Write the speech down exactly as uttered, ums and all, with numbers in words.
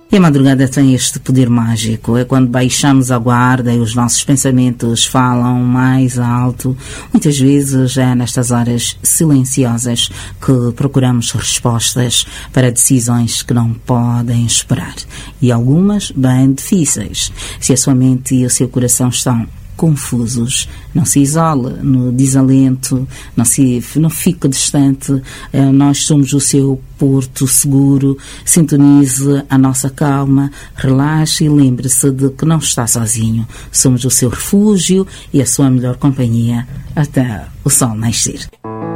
E a madrugada tem este poder mágico, é quando baixamos a guarda e os nossos pensamentos falam mais alto. Muitas vezes é nestas horas silenciosas que procuramos respostas para decisões que não podem esperar. E algumas bem difíceis. Se a sua mente e o seu coração estão confusos, não se isole no desalento, não, se, não fique distante, nós somos o seu porto seguro, sintonize a nossa calma, relaxe e lembre-se de que não está sozinho, somos o seu refúgio e a sua melhor companhia até o sol nascer.